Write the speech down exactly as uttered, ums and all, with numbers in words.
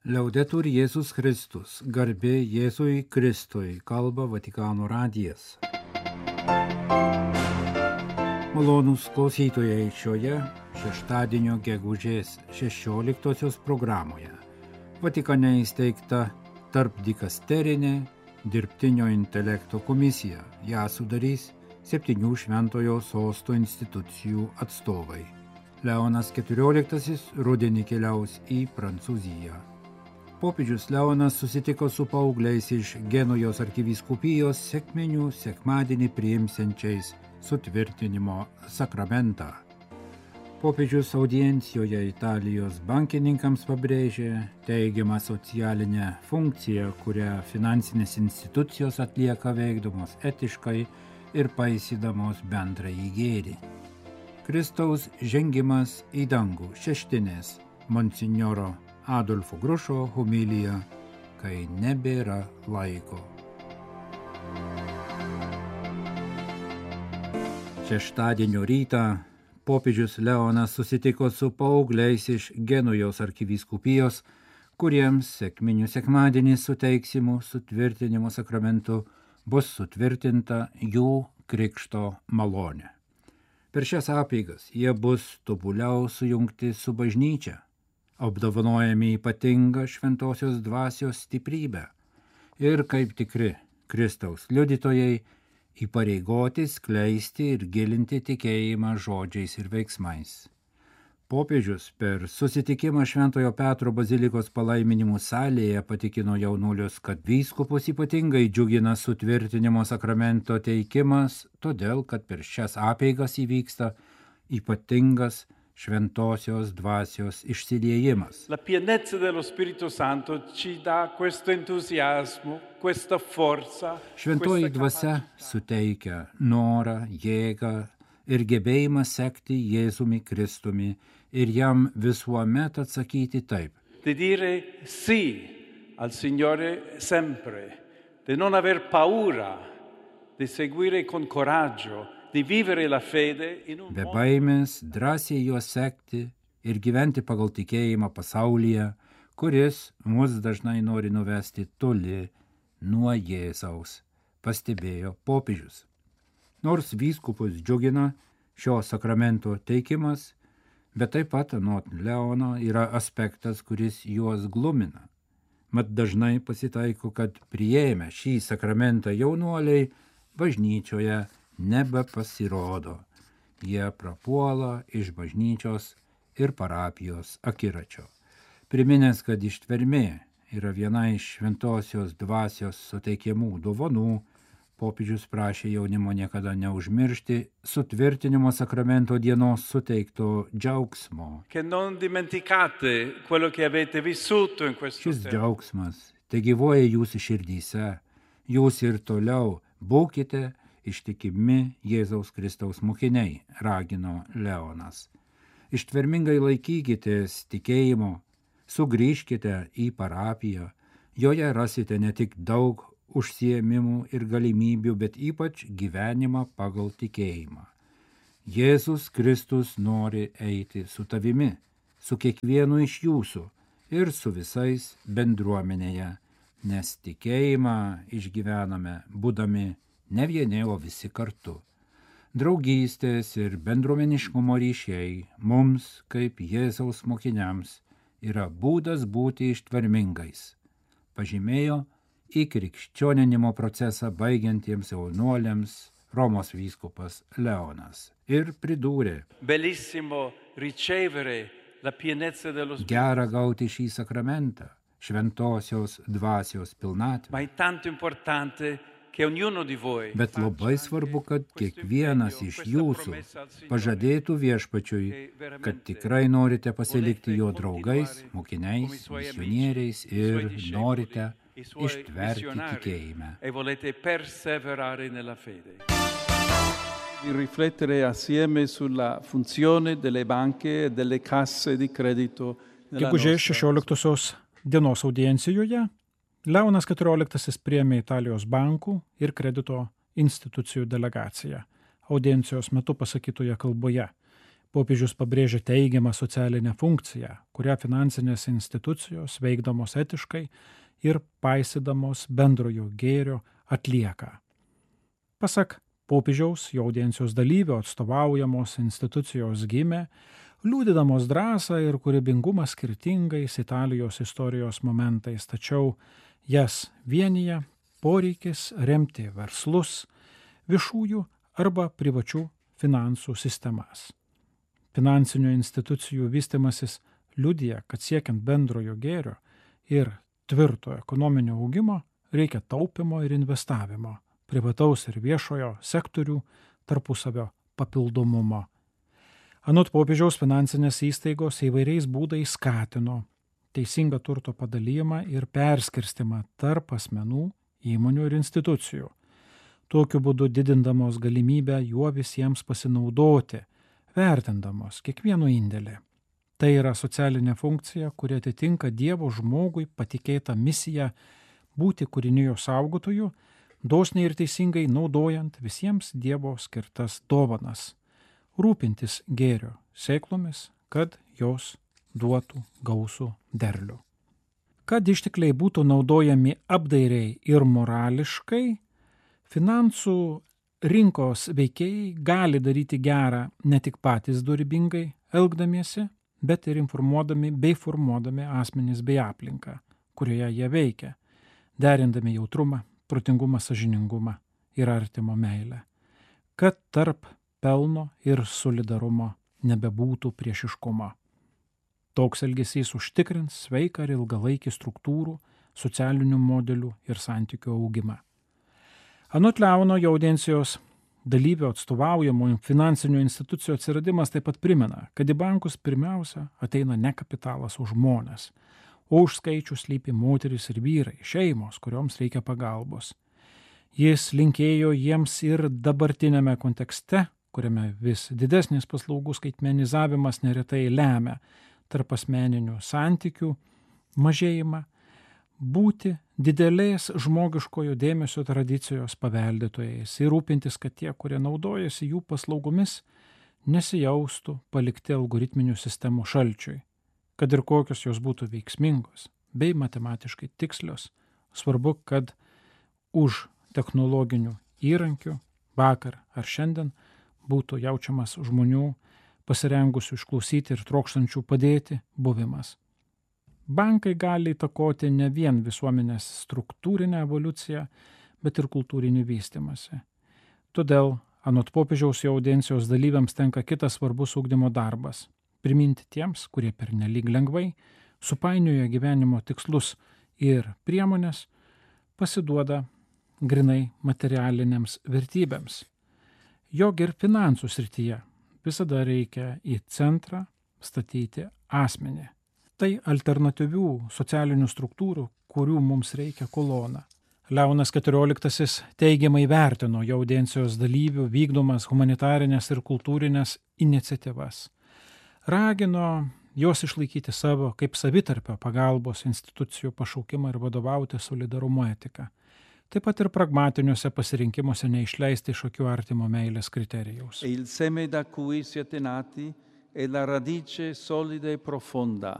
Liaudetur Jėzus Kristus, garbė Jėzui Kristui, kalba Vatikano radijas. Malonūs klausytojai, šioje šeštadienio gegužės šešioliktosios programoje Vatikane įsteigta tarpdikasterinė dirbtinio intelekto komisija. Ją sudarys septynių šventojo sosto institucijų atstovai. Leonas keturioliktasis rudenį keliaus į Prancūziją. Popiežius Leonas susitiko su paaugliais iš Genujos arkivyskupijos sekminių sekmadienį priimsiančiais sutvirtinimo sakramentą. Popiežius audiencijoje Italijos bankininkams pabrėžė teigiamą socialinę funkciją, kurią finansinės institucijos atlieka veikdamos etiškai ir paisydamos bendrąjį gėrį. Kristaus žengimas į dangų šeštinės monsinjoro Adolfo Grušo homilija, kai nebėra laiko. Šeštadienio rytą popiežius Leonas susitiko su paaugliais iš Genujos arkivyskupijos, kuriems sekminių sekmadienį suteiksimų sutvirtinimo sakramentu bus sutvirtinta jų krikšto malonė. Per šias apeigas jie bus tobuliau sujungti su bažnyčia, apdovanojami ypatingą šventosios dvasios stiprybę ir kaip tikri Kristaus liudytojai įpareigoti skleisti ir gilinti tikėjimą žodžiais ir veiksmais. Popiežius per susitikimą Šventojo Petro bazilikos palaiminimų salėje patikino jaunuolius, kad vyskupus ypatingai džiugina sutvirtinimo sakramento teikimas, todėl kad per šias apeigas įvyksta ypatingas šventosios dvasios išsiliejimas. La pienezza dello Spirito Santo ci dà questo entusiasmo, questa forza. Šventoji dvasia suteikia norą, jėgą ir gebėjimą sekti Jėzumi Kristumi ir jam visuomet atsakyti taip. Di dire sì al Signore sempre, di non aver paura, di seguire con coraggio, di vivere la fede in un Be baimės drąsiai juos sekti ir gyventi pagal tikėjimą pasaulyje, kuris mus dažnai nori nuvesti toli nuo Jėzaus, pastebėjo popiežius. Nors vyskupus džiugina šio sakramento teikimas, bet taip pat anot Leono yra aspektas, kuris juos glumina. Mat dažnai pasitaiko, kad priėmę šį sakramentą jaunuoliai bažnyčioje nebepasirodo. Jie prapuola iš bažnyčios ir parapijos akiračio. Priminęs, kad ištvermė yra viena iš šventosios dvasios suteikiamų dovanų, popiežius prašė jaunimo niekada neužmiršti sutvirtinimo sakramento dienos suteikto džiaugsmo. Che non dimenticate quello che avete vissuto in questo Šis tempo. džiaugsmas te gyvoja jūsų širdyse. Jūs ir toliau būkite ištikimi Jėzaus Kristaus mokiniai, ragino Leonas. Ištvermingai laikykitės tikėjimo, sugrįžkite į parapiją, joje rasite ne tik daug užsiėmimų ir galimybių, bet ypač gyvenimą pagal tikėjimą. Jėzus Kristus nori eiti su tavimi, su kiekvienu iš jūsų ir su visais bendruomenėje, nes tikėjimą išgyvename būdami ne vieni, o visi kartu. Draugystės ir bendruomeniškumo ryšiai mums, kaip Jėzaus mokiniams, yra būdas būti ištvermingais, pažymėjo į krikščioninimo procesą baigiantiems jaunuoliams Romos vyskupas Leonas ir pridūrė: Bellissimo ricevere la pienezza dello Spirito. Gera gauti šį sakramentą, šventosios dvasios pilnatvę. Ma è tanto importante che ognuno di voi Bet labai svarbu, kad kiekvienas iš jūsų pažadėtų viešpačiui, kad tikrai norite pasilikti jo draugais, mokiniais, misionieriais ir norite ištverti tikėjime. e volete perseverare nella fede. Di riflettere assieme sulla funzione delle banche e delle casse di credito nella Gegužės nostra šešioliktosios dienos audiencijoje Leonas keturioliktasis priėmė Italijos bankų ir kredito institucijų delegaciją audiencijos metu pasakytoje kalboje. Popiežius pabrėžia teigiamą socialinę funkciją, kurią finansinės institucijos veikdamos etiškai ir paisydamos bendrojo gėrio atlieka. Pasak popiežiaus, jo audiencijos dalyvio atstovaujamos institucijos gimė, liudydamos drąsą ir kūrybingumą skirtingais Italijos istorijos momentais, tačiau jas vienyje poreikis remti verslus, viešųjų arba privačių finansų sistemas. Finansinių institucijų vystimasis liudija, kad siekiant bendrojo gėrio ir tvirto ekonominio augimo reikia taupimo ir investavimo, privataus ir viešojo sektorių tarpusavio papildomumo. Anot popiežiaus, finansinės įstaigos įvairiais būdais skatino teisingą turto padalijimą ir perskirstimą tarp asmenų, įmonių ir institucijų, tokiu būdu didindamos galimybę juo visiems pasinaudoti, vertindamos kiekvieno indėlį. Tai yra socialinė funkcija, kuri atitinka Dievo žmogui patikėtą misiją būti kūrinijos saugotoju, dosniai ir teisingai naudojant visiems Dievo skirtas dovanas, rūpintis gėrio sėklomis, kad jos duotų gausų derlių. Kad ištekliai būtų naudojami apdairiai ir morališkai, finansų rinkos veikėjai gali daryti gerą ne tik patys dorybingai elgdamiesi, bet ir informuodami bei formuodami asmenis bei aplinką, kurioje jie veikia, derindami jautrumą, protingumą, sąžiningumą ir artimo meilę, kad tarp pelno ir solidarumo nebebūtų priešiškumo. Toks elgesys užtikrins sveiką ir ilgalaikį struktūrų, socialinių modelių ir santykių augimą. Anot Leono, jo audiencijos dalyvio atstovaujamų finansinių institucijų atsiradimas taip pat primena, kad į bankus pirmiausia ateina ne kapitalas, o žmonės, o už skaičių slypi moterys ir vyrai, šeimos, kurioms reikia pagalbos. Jis linkėjo jiems ir dabartinėme kontekste, kuriame vis didesnis paslaugų skaitmenizavimas neretai lemia tarp asmeninių santykių mažėjimą, būti didelės žmogiškojo dėmesio tradicijos paveldėtojais ir rūpintis, kad tie, kurie naudojasi jų paslaugomis, nesijaustų palikti algoritminių sistemų šalčiui, kad ir kokios jos būtų veiksmingos bei matematiškai tikslios. Svarbu, kad už technologinių įrankių vakar ar šiandien būtų jaučiamas žmonių pasirengusių išklausyti ir trokštančių padėti buvimas. Bankai gali įtakoti ne vien visuomenės struktūrinę evoliuciją, bet ir kultūrinį vystimąsi. Todėl, anot popiežiaus, jo audiencijos dalyviams tenka kitas svarbus ugdymo darbas – priminti tiems, kurie pernelyg lengvai supainioja gyvenimo tikslus ir priemonės, pasiduoda grinai materialinėms vertybėms. Jog ir finansų srityje visada reikia į centrą statyti asmenį. Tai alternatyvių socialinių struktūrų, kurių mums reikia kolona. Leonas keturioliktasis teigiamai vertino jo audiencijos dalyvių vykdomas humanitarinės ir kultūrinės iniciatyvas. Ragino jos išlaikyti savo kaip savitarpio pagalbos institucijų pašaukimą ir vadovauti solidarumo etiką. Taip pat ir pragmatiniuose pasirinkimuose neišleisti iš akių artimo meilės kriterijaus. E il seme da cui siete nati è la radice solida e profonda